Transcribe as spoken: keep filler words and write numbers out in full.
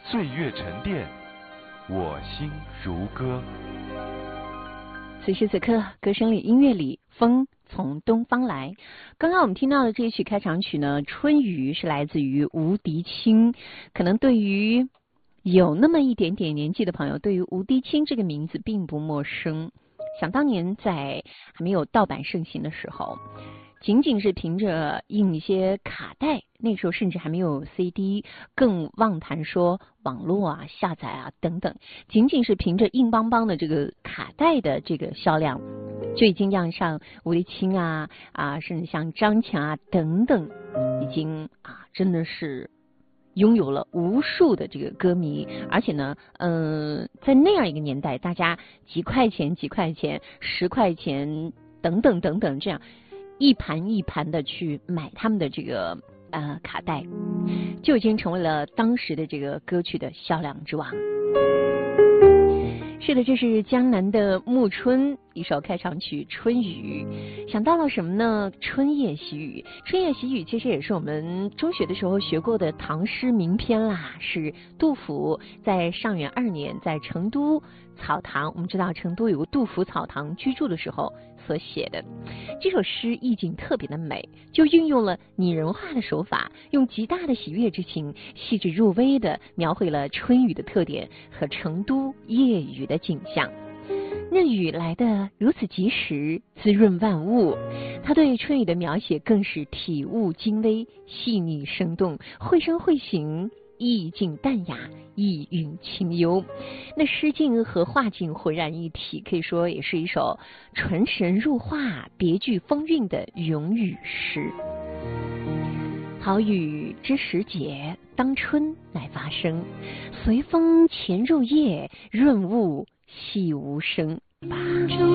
岁月沉淀，我心如歌。 此时此刻，歌声里音乐里，风从东方来。刚刚我们听到的这一曲开场曲呢，《春雨》是来自于吴迪清。可能对于有那么一点点年纪的朋友，对于吴迪清这个名字并不陌生。想当年在还没有盗版盛行的时候，仅仅是凭着印一些卡带，那时候甚至还没有 C D， 更妄谈说网络啊、下载啊等等，仅仅是凭着硬邦邦的这个卡带的这个销量，就已经让上吴迪清啊啊，甚至像张强啊等等，已经啊真的是拥有了无数的这个歌迷。而且呢，嗯、呃，在那样一个年代，大家几块钱、几块钱、十块钱等等等等这样。一盘一盘的去买他们的这个呃卡带，就已经成为了当时的这个歌曲的销量之王。是的，这是江南的暮春一首开场曲《春雨》。想到了什么呢？春夜喜雨。春夜喜雨其实也是我们中学的时候学过的唐诗名篇啦，是杜甫在上元二年在成都草堂，我们知道成都有个杜甫草堂居住的时候所写的。这首诗意境特别的美，就运用了拟人化的手法，用极大的喜悦之情，细致入微的描绘了春雨的特点和成都夜雨的景象。那雨来得如此及时，滋润万物。他对春雨的描写更是体悟精微，细腻生动，绘声绘形，意境淡雅，意蕴清幽。那诗境和画境浑然一体，可以说也是一首传神入化、别具风韵的咏语诗。好雨知时节，当春乃发生。随风潜入夜，润物细无声。把